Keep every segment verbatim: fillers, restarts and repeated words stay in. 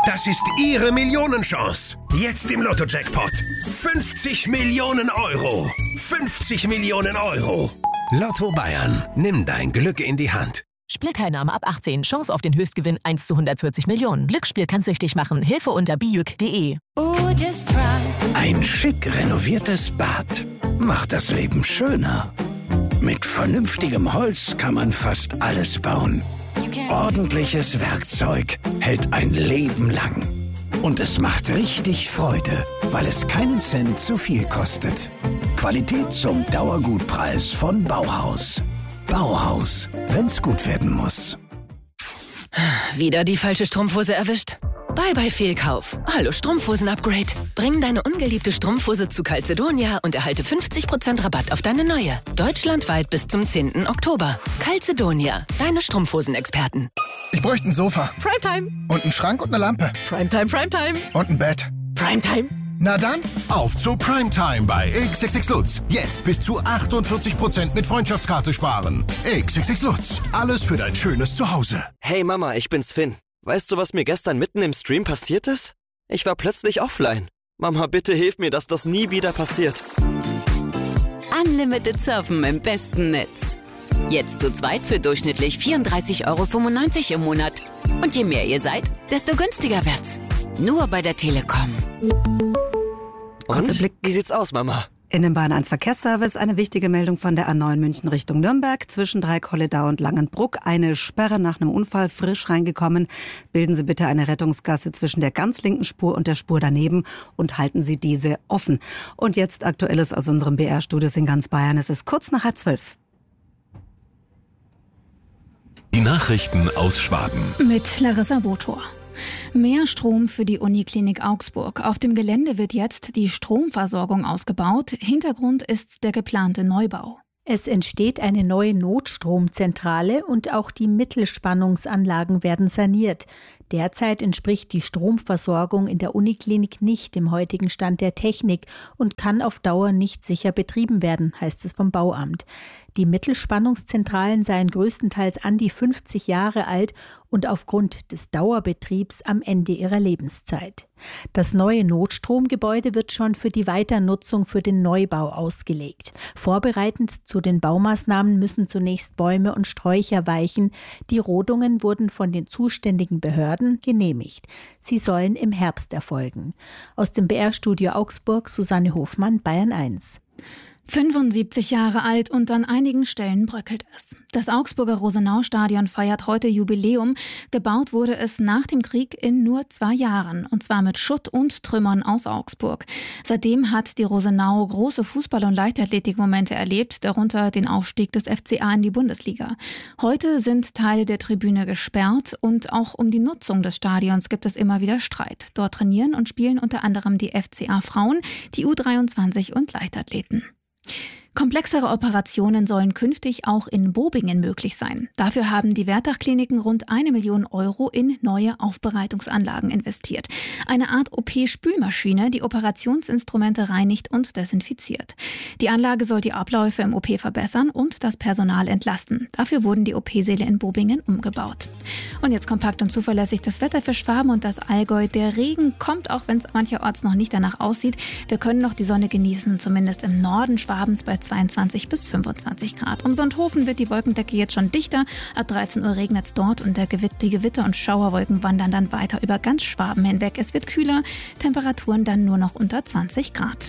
Das ist Ihre Millionenchance. Jetzt im Lotto-Jackpot. fünfzig Millionen Euro. fünfzig Millionen Euro. Lotto Bayern. Nimm dein Glück in die Hand. Spielteilnahme ab achtzehn. Chance auf den Höchstgewinn eins zu hundertvierzig Millionen. Glücksspiel kann süchtig machen. Hilfe unter bijuk punkt de. Ein schick renoviertes Bad macht das Leben schöner. Mit vernünftigem Holz kann man fast alles bauen. Ordentliches Werkzeug hält ein Leben lang. Und es macht richtig Freude, weil es keinen Cent zu viel kostet. Qualität zum Dauergutpreis von Bauhaus. Bauhaus, wenn's gut werden muss. Wieder die falsche Strumpfhose erwischt? Bye bye Fehlkauf. Hallo Strumpfhosen-Upgrade. Bring deine ungeliebte Strumpfhose zu Calzedonia und erhalte fünfzig Prozent Rabatt auf deine neue. Deutschlandweit bis zum zehnten Oktober. Calzedonia, deine Strumpfhosen-Experten. Ich bräuchte ein Sofa. Primetime. Und einen Schrank und eine Lampe. Primetime, Primetime. Und ein Bett. Primetime. Na dann, auf zu Primetime bei X X X Lutz. Jetzt bis zu achtundvierzig Prozent mit Freundschaftskarte sparen. X X X Lutz. Alles für dein schönes Zuhause. Hey Mama, ich bin's Finn. Weißt du, was mir gestern mitten im Stream passiert ist? Ich war plötzlich offline. Mama, bitte hilf mir, dass das nie wieder passiert. Unlimited Surfen im besten Netz. Jetzt zu zweit für durchschnittlich vierunddreißig Euro fünfundneunzig im Monat. Und je mehr ihr seid, desto günstiger wird's. Nur bei der Telekom. Und? Wie sieht's aus, Mama? In dem Bahn eins Verkehrsservice eine wichtige Meldung von der A neun München Richtung Nürnberg. Zwischen Dreieck-Holledau und Langenbruck eine Sperre nach einem Unfall frisch reingekommen. Bilden Sie bitte eine Rettungsgasse zwischen der ganz linken Spur und der Spur daneben und halten Sie diese offen. Und jetzt Aktuelles aus unserem B R-Studios in ganz Bayern. Es ist kurz nach halb zwölf. Die Nachrichten aus Schwaben. Mit Larissa Botor. Mehr Strom für die Uniklinik Augsburg. Auf dem Gelände wird jetzt die Stromversorgung ausgebaut. Hintergrund ist der geplante Neubau. Es entsteht eine neue Notstromzentrale und auch die Mittelspannungsanlagen werden saniert. Derzeit entspricht die Stromversorgung in der Uniklinik nicht dem heutigen Stand der Technik und kann auf Dauer nicht sicher betrieben werden, heißt es vom Bauamt. Die Mittelspannungszentralen seien größtenteils an die fünfzig Jahre alt und aufgrund des Dauerbetriebs am Ende ihrer Lebenszeit. Das neue Notstromgebäude wird schon für die Weiternutzung für den Neubau ausgelegt. Vorbereitend zu den Baumaßnahmen müssen zunächst Bäume und Sträucher weichen. Die Rodungen wurden von den zuständigen Behörden genehmigt. Sie sollen im Herbst erfolgen. Aus dem B R-Studio Augsburg, Susanne Hofmann, Bayern eins. fünfundsiebzig Jahre alt und an einigen Stellen bröckelt es. Das Augsburger Rosenau-Stadion feiert heute Jubiläum. Gebaut wurde es nach dem Krieg in nur zwei Jahren, und zwar mit Schutt und Trümmern aus Augsburg. Seitdem hat die Rosenau große Fußball- und Leichtathletikmomente erlebt, darunter den Aufstieg des F C A in die Bundesliga. Heute sind Teile der Tribüne gesperrt und auch um die Nutzung des Stadions gibt es immer wieder Streit. Dort trainieren und spielen unter anderem die F C A-Frauen, die U dreiundzwanzig und Leichtathleten. Komplexere Operationen sollen künftig auch in Bobingen möglich sein. Dafür haben die Wertach-Kliniken rund eine Million Euro in neue Aufbereitungsanlagen investiert. Eine Art O P-Spülmaschine, die Operationsinstrumente reinigt und desinfiziert. Die Anlage soll die Abläufe im O P verbessern und das Personal entlasten. Dafür wurden die O P-Säle in Bobingen umgebaut. Und jetzt kompakt und zuverlässig das Wetter für Schwaben und das Allgäu. Der Regen kommt, auch wenn es mancherorts noch nicht danach aussieht. Wir können noch die Sonne genießen, zumindest im Norden Schwabens bei zweiundzwanzig bis fünfundzwanzig Grad. Um Sonthofen wird die Wolkendecke jetzt schon dichter. Ab dreizehn Uhr regnet es dort und der Gewitter, die Gewitter- und Schauerwolken wandern dann weiter über ganz Schwaben hinweg. Es wird kühler, Temperaturen dann nur noch unter zwanzig Grad.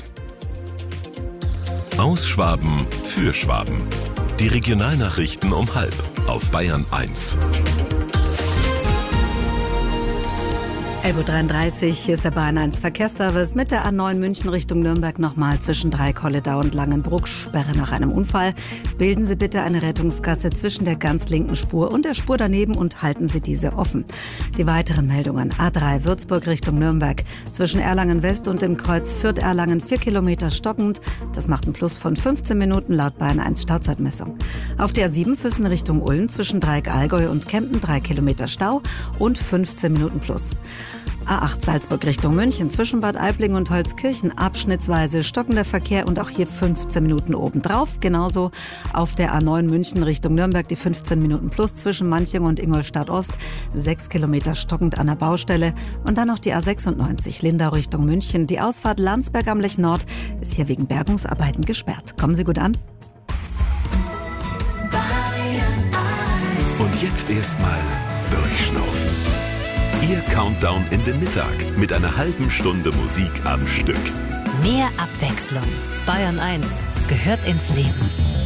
Aus Schwaben für Schwaben. Die Regionalnachrichten um halb auf Bayern eins. elf Uhr dreiunddreißig, hier ist der Bayern eins Verkehrsservice mit der A neun München Richtung Nürnberg nochmal zwischen Dreieck-Holledau und Langenbruck. Sperre nach einem Unfall. Bilden Sie bitte eine Rettungsgasse zwischen der ganz linken Spur und der Spur daneben und halten Sie diese offen. Die weiteren Meldungen. A drei Würzburg Richtung Nürnberg. Zwischen Erlangen West und dem Kreuz Fürth-Erlangen vier Kilometer stockend. Das macht einen Plus von fünfzehn Minuten laut Bayern eins Stauzeitmessung. Auf der A sieben Füssen Richtung Ulm zwischen Dreieck-Allgäu und Kempten drei Kilometer Stau und fünfzehn Minuten Plus. A acht Salzburg Richtung München zwischen Bad Aibling und Holzkirchen abschnittsweise stockender Verkehr und auch hier fünfzehn Minuten obendrauf. Genauso auf der A neun München Richtung Nürnberg die fünfzehn Minuten plus zwischen Manching und Ingolstadt Ost. Sechs Kilometer stockend an der Baustelle. Und dann noch die A sechsundneunzig Lindau Richtung München. Die Ausfahrt Landsberg am Lech Nord ist hier wegen Bergungsarbeiten gesperrt. Kommen Sie gut an. Und jetzt erstmal durchschnaufen. Ihr Countdown in den Mittag mit einer halben Stunde Musik am Stück. Mehr Abwechslung. Bayern eins gehört ins Leben.